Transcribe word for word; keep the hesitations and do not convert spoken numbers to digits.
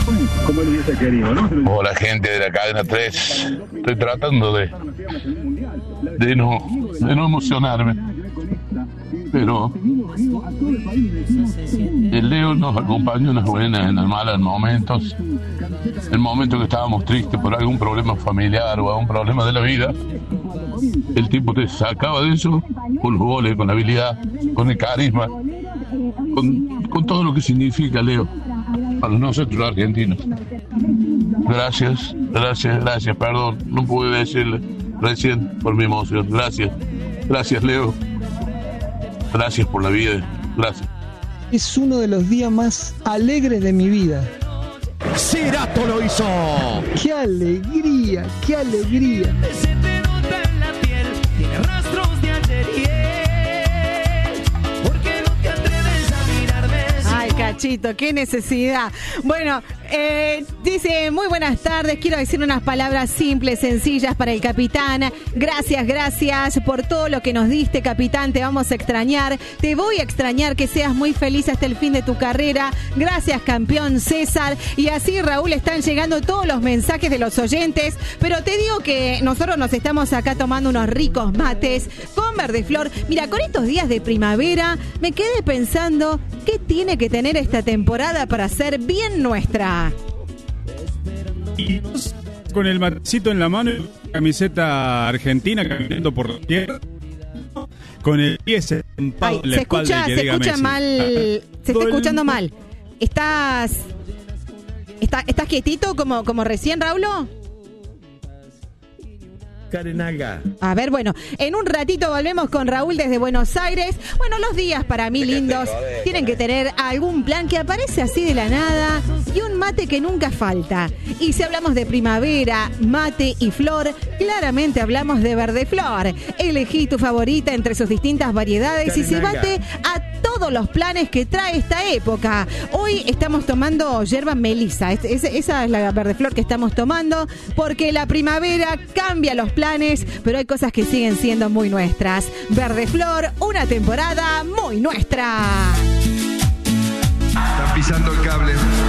como él hubiese querido, ¿no? Hola gente de la cadena tres, estoy tratando de de no, de no emocionarme, pero el Leo nos acompañó en las buenas, en las malas momentos, en el momento que estábamos tristes por algún problema familiar o algún problema de la vida. El tipo te sacaba de eso con los goles, con la habilidad, con el carisma, con, con todo lo que significa Leo para nosotros los argentinos. Gracias, gracias, gracias, perdón, no pude decirle recién por mi emoción. Gracias, gracias Leo, gracias por la vida, gracias. Es uno de los días más alegres de mi vida. Cirato lo hizo. ¡Qué alegría, qué alegría! Se te nota en la piel, tiene rastros de ayer. ¿Por qué no te atreves a mirarme? Ay, Cachito, qué necesidad. Bueno, eh, dice, muy buenas tardes, quiero decir unas palabras simples, sencillas para el capitán. Gracias, gracias por todo lo que nos diste, capitán, te vamos a extrañar. Te voy a extrañar, que seas muy feliz hasta el fin de tu carrera. Gracias, campeón César. Y así, Raúl, están llegando todos los mensajes de los oyentes. Pero te digo que nosotros nos estamos acá tomando unos ricos mates con Verdeflor. Mira, con estos días de primavera me quedé pensando, ¿qué tiene que tener esta temporada para ser bien nuestra? Y con el matecito en la mano, camiseta argentina caminando por la tierra, con el pie sentado en la se espalda. Escucha, y que se diga escucha Messi. mal, se está escuchando mal. ¿Estás, está, estás quietito como, como recién, Raúl? Carenaga. A ver, bueno, en un ratito volvemos con Raúl desde Buenos Aires. Bueno, los días para mí lindos tienen que tener algún plan que aparece así de la nada y un mate que nunca falta. Y si hablamos de primavera, mate y flor, claramente hablamos de Verdeflor. Elegí tu favorita entre sus distintas variedades y se bate a todos los planes que trae esta época. Hoy estamos tomando yerba melisa. Es, es, esa es la Verdeflor que estamos tomando, porque la primavera cambia los planes, pero hay cosas que siguen siendo muy nuestras. Verdeflor, una temporada muy nuestra. Está pisando el cable.